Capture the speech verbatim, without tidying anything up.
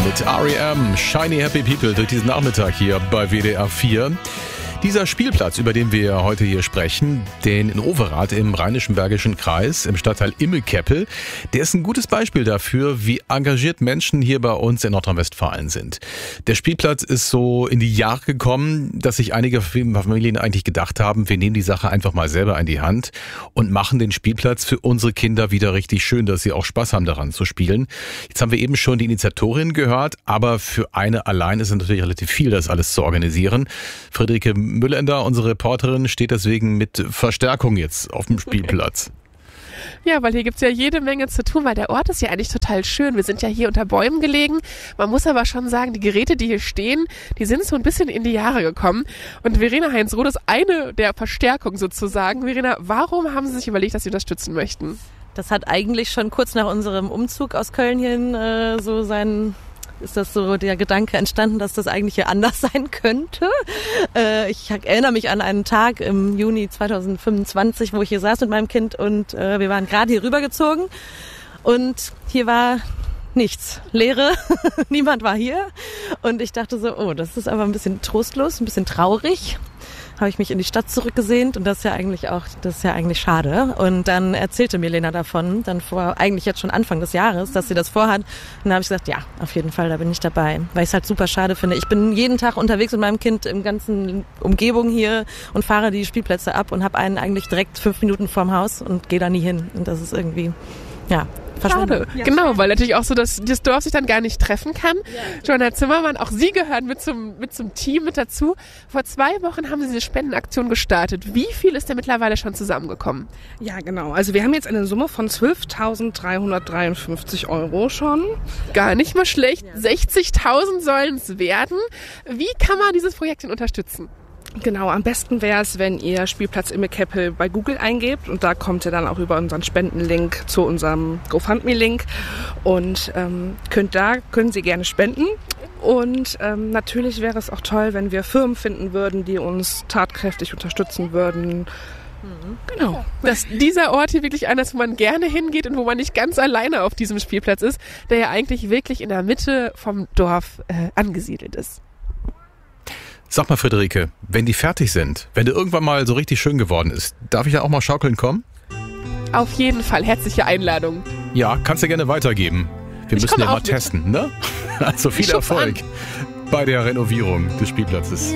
mit R E M, Shiny Happy People, durch diesen Nachmittag hier bei W D R vier. Dieser Spielplatz, über den wir heute hier sprechen, den in Overath im Rheinischen Bergischen Kreis, im Stadtteil Immel-Keppel, der ist ein gutes Beispiel dafür, wie engagiert Menschen hier bei uns in Nordrhein-Westfalen sind. Der Spielplatz ist so in die Jahre gekommen, dass sich einige Familien eigentlich gedacht haben, wir nehmen die Sache einfach mal selber in die Hand und machen den Spielplatz für unsere Kinder wieder richtig schön, dass sie auch Spaß haben daran zu spielen. Jetzt haben wir eben schon die Initiatorin gehört, aber für eine allein ist es natürlich relativ viel, das alles zu organisieren. Friederike Müllender, unsere Reporterin, steht deswegen mit Verstärkung jetzt auf dem Spielplatz. Ja, weil hier gibt's ja jede Menge zu tun, weil der Ort ist ja eigentlich total schön. Wir sind ja hier unter Bäumen gelegen. Man muss aber schon sagen, die Geräte, die hier stehen, die sind so ein bisschen in die Jahre gekommen. Und Verena Heinz-Roth ist eine der Verstärkungen sozusagen. Verena, warum haben Sie sich überlegt, dass Sie unterstützen möchten? Das hat eigentlich schon kurz nach unserem Umzug aus Köln hin äh, so seinen... ist das so der Gedanke entstanden, dass das eigentlich hier anders sein könnte. Äh, ich erinnere mich an einen Tag im Juni zweitausendfünfundzwanzig, wo ich hier saß mit meinem Kind und äh, wir waren gerade hier rübergezogen und hier war nichts, Leere, niemand war hier und ich dachte so, oh, das ist aber ein bisschen trostlos, ein bisschen traurig. Habe ich mich in die Stadt zurückgesehnt und das ist ja eigentlich auch, das ist ja eigentlich schade. Und dann erzählte mir Lena davon, dann vor, eigentlich jetzt schon Anfang des Jahres, dass sie das vorhat. Und dann habe ich gesagt, ja, auf jeden Fall, da bin ich dabei. Weil ich es halt super schade finde. Ich bin jeden Tag unterwegs mit meinem Kind im ganzen Umgebung hier und fahre die Spielplätze ab und habe einen eigentlich direkt fünf Minuten vorm Haus und gehe da nie hin. Und das ist irgendwie, ja, schade. Ja, genau, weil natürlich auch so, dass das Dorf sich dann gar nicht treffen kann. Ja. Johanna Zimmermann, auch Sie gehören mit zum, mit zum Team mit dazu. Vor zwei Wochen haben Sie diese Spendenaktion gestartet. Wie viel ist denn mittlerweile schon zusammengekommen? Ja, genau. Also wir haben jetzt eine Summe von zwölftausenddreihundertdreiundfünfzig Euro schon. Gar nicht mal schlecht. Ja. sechzigtausend sollen es werden. Wie kann man dieses Projekt denn unterstützen? Genau, am besten wäre es, wenn ihr Spielplatz Immel-Keppel bei Google eingebt und da kommt ihr dann auch über unseren Spendenlink zu unserem GoFundMe-Link und ähm, könnt da können Sie gerne spenden. Und ähm, natürlich wäre es auch toll, wenn wir Firmen finden würden, die uns tatkräftig unterstützen würden. Genau. Dass dieser Ort hier wirklich einer ist, wo man gerne hingeht und wo man nicht ganz alleine auf diesem Spielplatz ist, der ja eigentlich wirklich in der Mitte vom Dorf äh, angesiedelt ist. Sag mal, Friederike, wenn die fertig sind, wenn der irgendwann mal so richtig schön geworden ist, darf ich ja auch mal schaukeln kommen? Auf jeden Fall, herzliche Einladung. Ja, kannst du gerne weitergeben. Wir ich müssen ja mal mit. testen, ne? Also viel Erfolg bei der Renovierung des Spielplatzes.